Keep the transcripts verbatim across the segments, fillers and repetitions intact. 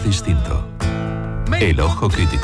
Distinto. El ojo crítico.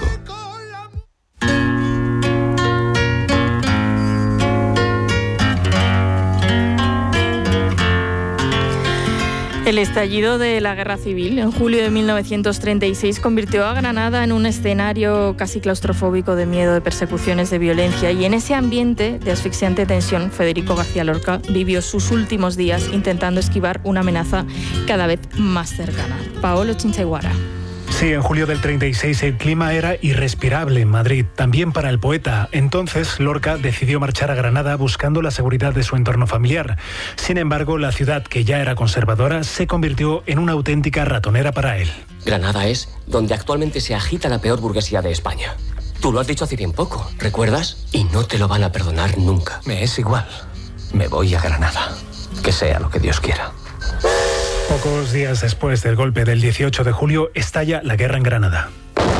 El estallido de la Guerra Civil en julio de mil novecientos treinta y seis convirtió a Granada en un escenario casi claustrofóbico de miedo, de persecuciones, de violencia, y en ese ambiente de asfixiante tensión, Federico García Lorca vivió sus últimos días intentando esquivar una amenaza cada vez más cercana. Paolo Chinchaiguara. Sí, en julio del treinta y seis el clima era irrespirable en Madrid, también para el poeta. Entonces, Lorca decidió marchar a Granada buscando la seguridad de su entorno familiar. Sin embargo, la ciudad, que ya era conservadora, se convirtió en una auténtica ratonera para él. Granada es donde actualmente se agita la peor burguesía de España. Tú lo has dicho hace bien poco, ¿recuerdas? Y no te lo van a perdonar nunca. Me es igual. Me voy a Granada. Que sea lo que Dios quiera. Pocos días después del golpe del dieciocho de julio, estalla la guerra en Granada.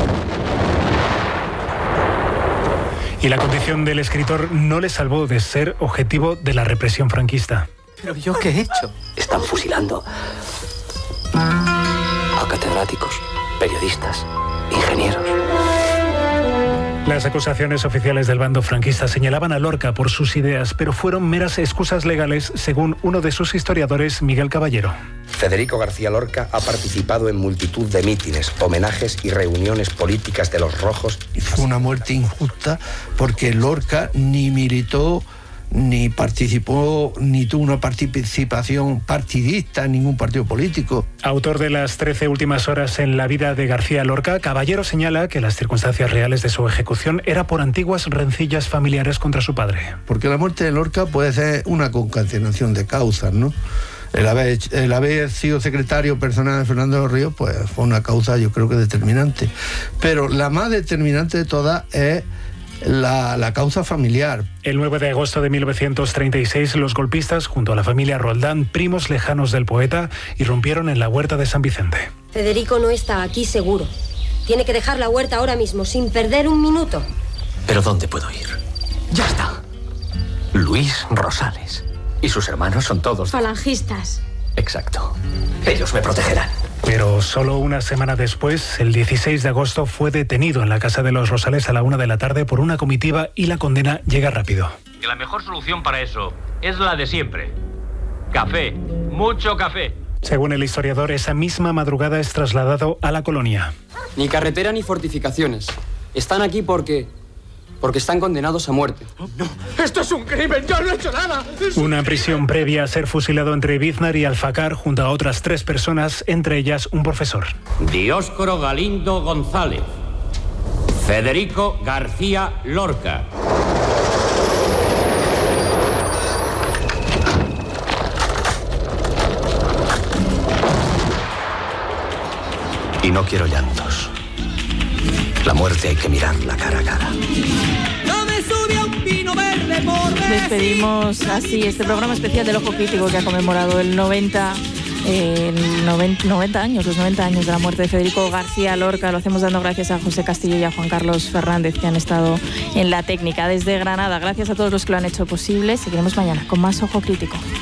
Y la condición del escritor no le salvó de ser objetivo de la represión franquista. ¿Pero yo qué he hecho? Están fusilando a catedráticos, periodistas, ingenieros. Las acusaciones oficiales del bando franquista señalaban a Lorca por sus ideas, pero fueron meras excusas legales, según uno de sus historiadores, Miguel Caballero. Federico García Lorca ha participado en multitud de mítines, homenajes y reuniones políticas de los rojos. Fue una muerte injusta porque Lorca ni militó, ni participó, ni tuvo una participación partidista en ningún partido político. Autor de las trece últimas horas en la vida de García Lorca, Caballero señala que las circunstancias reales de su ejecución era por antiguas rencillas familiares contra su padre. Porque la muerte de Lorca puede ser una concatenación de causas, ¿no? El haber, el haber sido secretario personal de Fernando de los Ríos, pues fue una causa, yo creo que determinante. Pero la más determinante de todas es La, la causa familiar. El nueve de agosto de mil novecientos treinta y seis, los golpistas, junto a la familia Roldán, primos lejanos del poeta, irrumpieron en la huerta de San Vicente. Federico no está aquí seguro. Tiene que dejar la huerta ahora mismo, sin perder un minuto. ¿Pero dónde puedo ir? Ya está. Luis Rosales. Y sus hermanos son todos... falangistas. Exacto. Ellos me protegerán. Pero solo una semana después, el dieciséis de agosto, fue detenido en la casa de los Rosales a la una de la tarde por una comitiva y la condena llega rápido. Que la mejor solución para eso es la de siempre. Café, mucho café. Según el historiador, esa misma madrugada es trasladado a la colonia. Ni carretera ni fortificaciones. Están aquí porque... porque están condenados a muerte. Oh, no, esto es un crimen, yo no he hecho nada. Una prisión previa a ser fusilado entre Biznar y Alfacar junto a otras tres personas, entre ellas un profesor. Dioscoro Galindo González. Federico García Lorca. Y no quiero llantos. La muerte hay que mirarla cara a cara. Despedimos así este programa especial del Ojo Crítico, que ha conmemorado el noventa, eh, el noventa, noventa años, los noventa años de la muerte de Federico García Lorca. Lo hacemos dando gracias a José Castillo y a Juan Carlos Fernández, que han estado en la técnica desde Granada. Gracias a todos los que lo han hecho posible. Seguiremos mañana con más Ojo Crítico.